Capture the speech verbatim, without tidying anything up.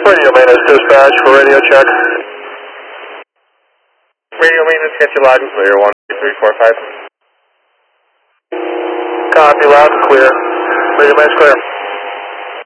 Radio maintenance dispatch for radio check. Radio maintenance, get you loud and clear, one two three four five. Copy, loud and clear. Radio maintenance clear.